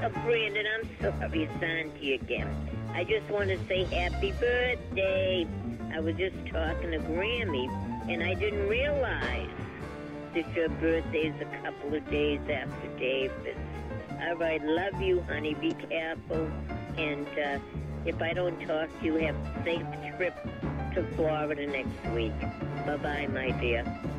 Brandon, I'm sorry, Santi again. I just want to say happy birthday. I was just talking to Grammy, and I didn't realize that your birthday is a couple of days after David's. All right, love you, honey. Be careful. And if I don't talk to you, have a safe trip to Florida next week. Bye-bye, my dear.